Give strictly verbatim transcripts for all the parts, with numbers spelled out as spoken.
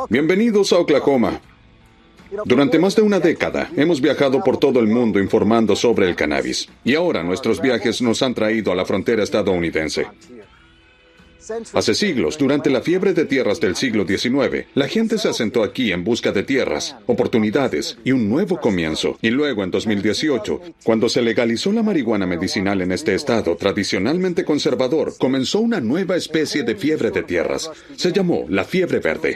Bienvenidos a Oklahoma. Durante más de una década hemos viajado por todo el mundo informando sobre el cannabis. Y ahora nuestros viajes nos han traído a la frontera estadounidense. Hace siglos, durante la fiebre de tierras del siglo diecinueve, la gente se asentó aquí en busca de tierras, oportunidades y un nuevo comienzo. Y luego, en dos mil dieciocho, cuando se legalizó la marihuana medicinal en este estado tradicionalmente conservador, comenzó una nueva especie de fiebre de tierras. Se llamó la fiebre verde.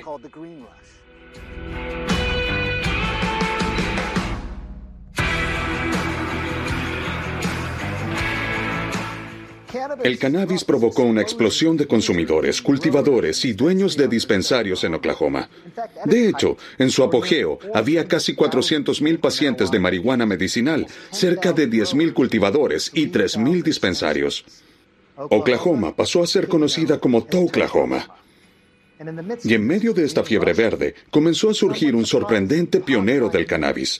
El cannabis provocó una explosión de consumidores, cultivadores y dueños de dispensarios en Oklahoma. De hecho, en su apogeo, había casi cuatrocientos mil pacientes de marihuana medicinal, cerca de diez mil cultivadores y tres mil dispensarios. Oklahoma pasó a ser conocida como Touklahoma. Y en medio de esta fiebre verde, comenzó a surgir un sorprendente pionero del cannabis.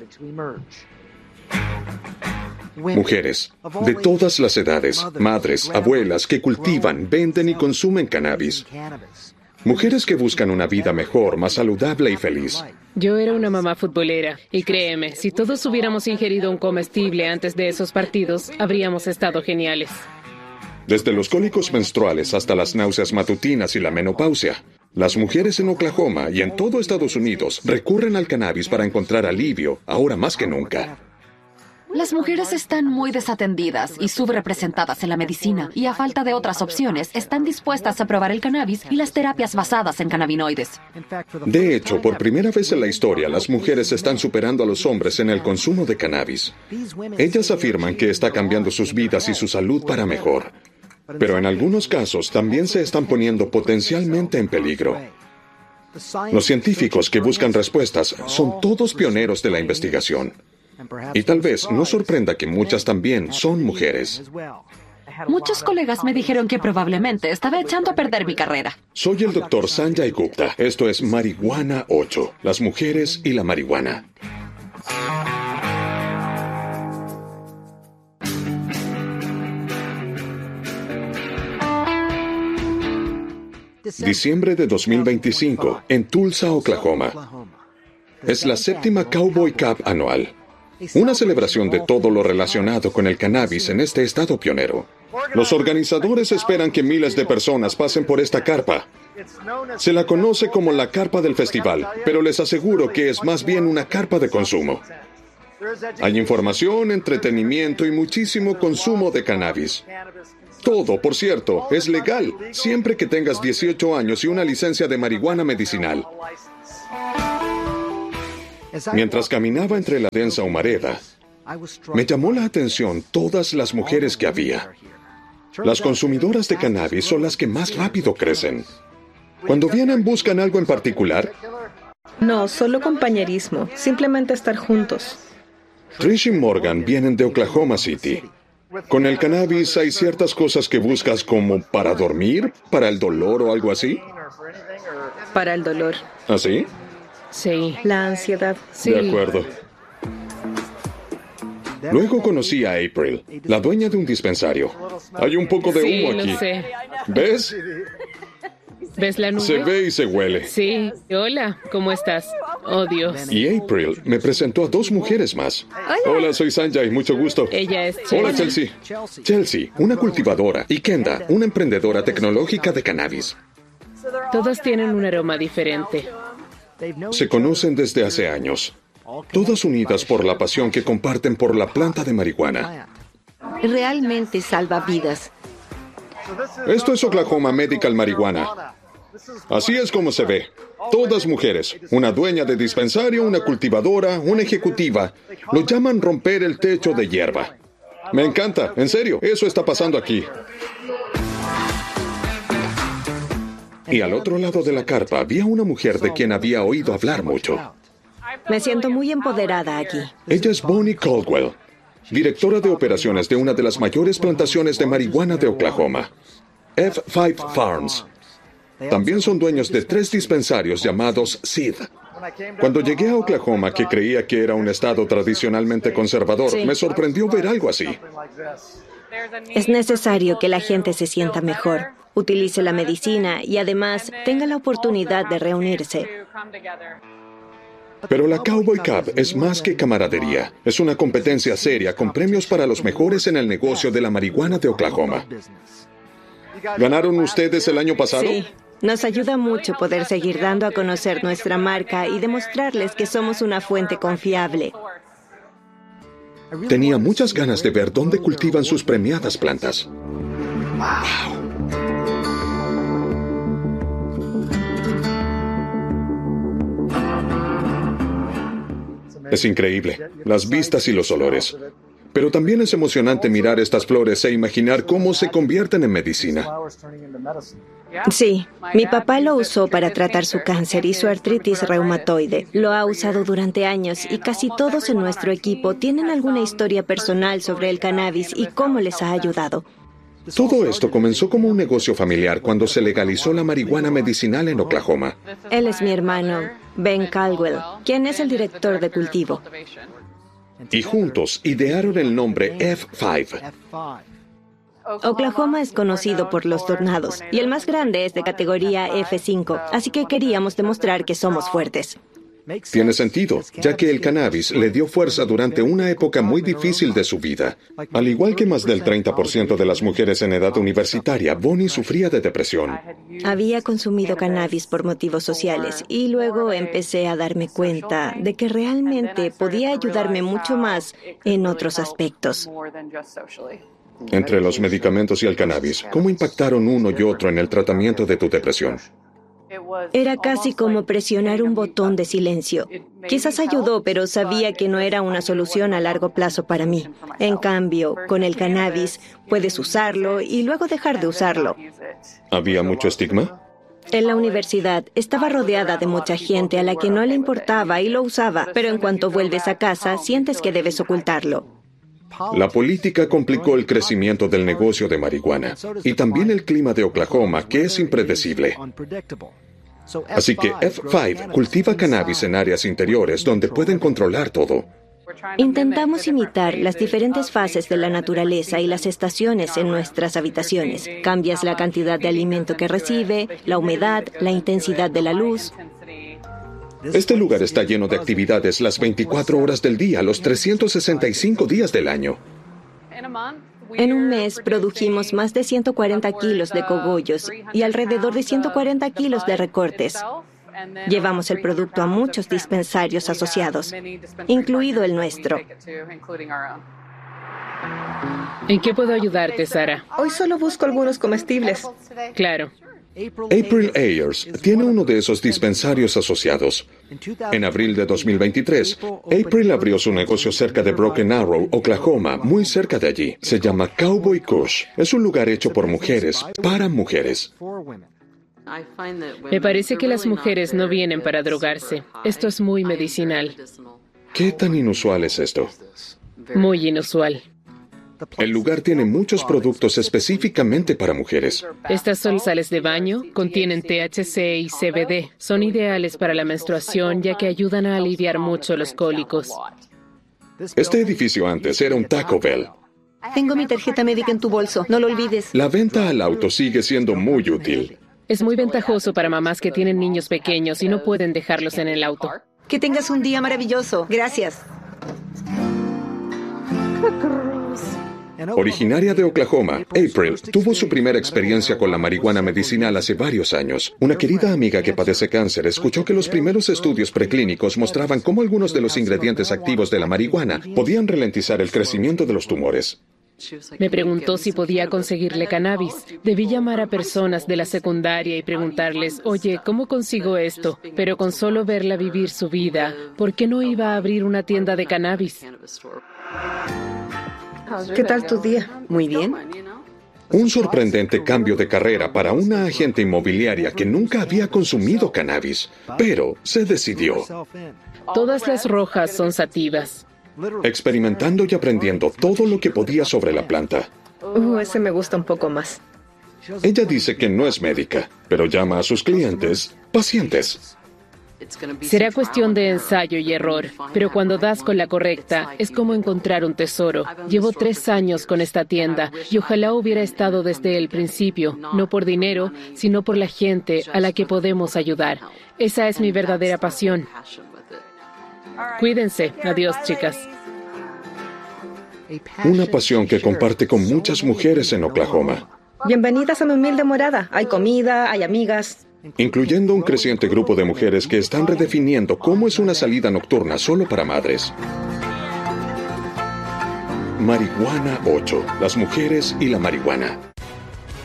Mujeres, de todas las edades, madres, abuelas, que cultivan, venden y consumen cannabis. Mujeres que buscan una vida mejor, más saludable y feliz. Yo era una mamá futbolera, y créeme, si todos hubiéramos ingerido un comestible antes de esos partidos, habríamos estado geniales. Desde los cólicos menstruales hasta las náuseas matutinas y la menopausia, las mujeres en Oklahoma y en todo Estados Unidos recurren al cannabis para encontrar alivio, ahora más que nunca. Las mujeres están muy desatendidas y subrepresentadas en la medicina, y a falta de otras opciones, están dispuestas a probar el cannabis y las terapias basadas en cannabinoides. De hecho, por primera vez en la historia, las mujeres están superando a los hombres en el consumo de cannabis. Ellas afirman que está cambiando sus vidas y su salud para mejor. Pero en algunos casos también se están poniendo potencialmente en peligro. Los científicos que buscan respuestas son todos pioneros de la investigación. Y tal vez no sorprenda que muchas también son mujeres. Muchos colegas me dijeron que probablemente estaba echando a perder mi carrera. Soy el doctor Sanjay Gupta. Esto es Marihuana ocho, las mujeres y la marihuana. Diciembre de dos mil veinticinco, en Tulsa, Oklahoma. Es la séptima Cowboy Cup anual. Una celebración de todo lo relacionado con el cannabis en este estado pionero. Los organizadores esperan que miles de personas pasen por esta carpa. Se la conoce como la carpa del festival, pero les aseguro que es más bien una carpa de consumo. Hay información, entretenimiento y muchísimo consumo de cannabis. Todo, por cierto, es legal, siempre que tengas dieciocho años y una licencia de marihuana medicinal. Mientras caminaba entre la densa humareda, me llamó la atención todas las mujeres que había. Las consumidoras de cannabis son las que más rápido crecen. Cuando vienen, ¿buscan algo en particular? No, solo compañerismo, simplemente estar juntos. Trish y Morgan vienen de Oklahoma City. Con el cannabis hay ciertas cosas que buscas como para dormir, para el dolor o algo así. Para el dolor. ¿Así? Sí. La ansiedad. Sí. De acuerdo. Luego conocí a April, la dueña de un dispensario. Hay un poco de Sí, humo lo aquí. sé. ¿Ves? ¿Ves la nube? Se ve y se huele. Sí. Hola, ¿cómo estás? Oh, Dios. Y April me presentó a dos mujeres más. Hola, soy Sanjay, mucho gusto. Ella es Hola, Chelsea. Chelsea. Chelsea, una cultivadora, y Kenda, una emprendedora tecnológica de cannabis. Todas tienen un aroma diferente. Se conocen desde hace años, todas unidas por la pasión que comparten por la planta de marihuana. Realmente salva vidas. Esto es Oklahoma Medical Marihuana. Así es como se ve. Todas mujeres, una dueña de dispensario, una cultivadora, una ejecutiva. Lo llaman romper el techo de hierba. Me encanta, en serio, eso está pasando aquí. Y al otro lado de la carpa había una mujer de quien había oído hablar mucho. Me siento muy empoderada aquí. Ella es Bonnie Caldwell, directora de operaciones de una de las mayores plantaciones de marihuana de Oklahoma, F cinco Farms. También son dueños de tres dispensarios llamados Seed. Cuando llegué a Oklahoma, que creía que era un estado tradicionalmente conservador, Sí. me sorprendió ver algo así. Es necesario que la gente se sienta mejor. utilice la medicina y además tenga la oportunidad de reunirse. Pero la Cowboy Cup es más que camaradería. Es una competencia seria con premios para los mejores en el negocio de la marihuana de Oklahoma. ¿Ganaron ustedes el año pasado? Sí. Nos ayuda mucho poder seguir dando a conocer nuestra marca y demostrarles que somos una fuente confiable. Tenía muchas ganas de ver dónde cultivan sus premiadas plantas. ¡Wow! Es increíble, las vistas y los olores. Pero también es emocionante mirar estas flores e imaginar cómo se convierten en medicina. Sí, mi papá lo usó para tratar su cáncer y su artritis reumatoide. Lo ha usado durante años y casi todos en nuestro equipo tienen alguna historia personal sobre el cannabis y cómo les ha ayudado. Todo esto comenzó como un negocio familiar cuando se legalizó la marihuana medicinal en Oklahoma. Él es mi hermano, Ben Caldwell, quien es el director de cultivo. Y juntos idearon el nombre F cinco. Oklahoma es conocido por los tornados y el más grande es de categoría F cinco, así que queríamos demostrar que somos fuertes. Tiene sentido, ya que el cannabis le dio fuerza durante una época muy difícil de su vida. Al igual que más del treinta por ciento de las mujeres en edad universitaria, Bonnie sufría de depresión. Había consumido cannabis por motivos sociales y luego empecé a darme cuenta de que realmente podía ayudarme mucho más en otros aspectos. Entre los medicamentos y el cannabis, ¿cómo impactaron uno y otro en el tratamiento de tu depresión? Era casi como presionar un botón de silencio. Quizás ayudó, pero sabía que no era una solución a largo plazo para mí. En cambio, con el cannabis, puedes usarlo y luego dejar de usarlo. ¿Había mucho estigma? En la universidad estaba rodeada de mucha gente a la que no le importaba y lo usaba, pero en cuanto vuelves a casa, sientes que debes ocultarlo. La política complicó el crecimiento del negocio de marihuana y también el clima de Oklahoma, que es impredecible. Así que F cinco cultiva cannabis en áreas interiores donde pueden controlar todo. Intentamos imitar las diferentes fases de la naturaleza y las estaciones en nuestras habitaciones. Cambias la cantidad de alimento que recibe, la humedad, la intensidad de la luz. Este lugar está lleno de actividades las veinticuatro horas del día, los trescientos sesenta y cinco días del año. En un mes produjimos más de ciento cuarenta kilos de cogollos y alrededor de ciento cuarenta kilos de recortes. Llevamos el producto a muchos dispensarios asociados, incluido el nuestro. ¿En qué puedo ayudarte, Sara? Hoy solo busco algunos comestibles. Claro. April Ayers tiene uno de esos dispensarios asociados. En abril de dos mil veintitrés, April abrió su negocio cerca de Broken Arrow, Oklahoma, muy cerca de allí. Se llama Cowboy Kush. Es un lugar hecho por mujeres, para mujeres. Me parece que las mujeres no vienen para drogarse. Esto es muy medicinal. ¿Qué tan inusual es esto? Muy inusual. El lugar tiene muchos productos específicamente para mujeres. Estas son sales de baño, contienen T H C y C B D. Son ideales para la menstruación ya que ayudan a aliviar mucho los cólicos. Este edificio antes era un Taco Bell. Tengo mi tarjeta médica en tu bolso, no lo olvides. La venta al auto sigue siendo muy útil. Es muy ventajoso para mamás que tienen niños pequeños y no pueden dejarlos en el auto. Que tengas un día maravilloso. Gracias. Originaria de Oklahoma, April tuvo su primera experiencia con la marihuana medicinal hace varios años. Una querida amiga que padece cáncer escuchó que los primeros estudios preclínicos mostraban cómo algunos de los ingredientes activos de la marihuana podían ralentizar el crecimiento de los tumores. Me preguntó si podía conseguirle cannabis. Debí llamar a personas de la secundaria y preguntarles, oye, ¿cómo consigo esto? Pero con solo verla vivir su vida, ¿por qué no iba a abrir una tienda de cannabis? ¿Qué tal tu día? Muy bien. Un sorprendente cambio de carrera para una agente inmobiliaria que nunca había consumido cannabis, pero se decidió. Todas las rojas son sativas. Experimentando y aprendiendo todo lo que podía sobre la planta. Uh, ese me gusta un poco más. Ella dice que no es médica, pero llama a sus clientes pacientes. Será cuestión de ensayo y error, pero cuando das con la correcta, es como encontrar un tesoro. Llevo tres años con esta tienda y ojalá hubiera estado desde el principio, no por dinero, sino por la gente a la que podemos ayudar. Esa es mi verdadera pasión. Cuídense. Adiós, chicas. Una pasión que comparte con muchas mujeres en Oklahoma, Bienvenidas a mi humilde morada. Hay comida, hay amigas. incluyendo un creciente grupo de mujeres que están redefiniendo cómo es una salida nocturna solo para madres. Marihuana ocho, las mujeres y la marihuana.